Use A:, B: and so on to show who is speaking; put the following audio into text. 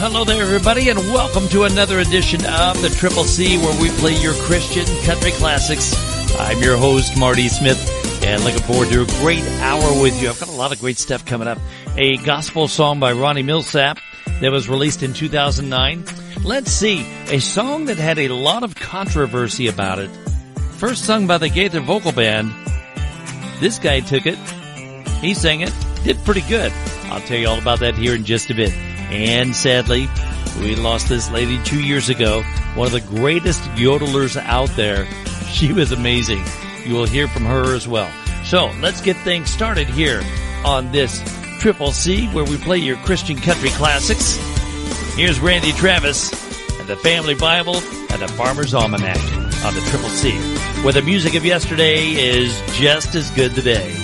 A: hello there, everybody, and welcome to another edition of the Triple C, where we play your Christian country classics. I'm your host, Marty Smith, and looking forward to a great hour with you. I've got a lot of great stuff coming up. A gospel song by Ronnie Milsap that was released in 2009. Let's see, a song that had a lot of controversy about it. First sung by the Gaither Vocal Band. This guy took it, he sang it, did pretty good. I'll tell you all about that here in just a bit. And sadly, we lost this lady 2 years ago, one of the greatest yodelers out there. She was amazing. You will hear from her as well. So let's get things started here on this Triple C, where we play your Christian country classics. Here's Randy Travis and the Family Bible and the Farmer's Almanac on the Triple C, where the music of yesterday is just as good today.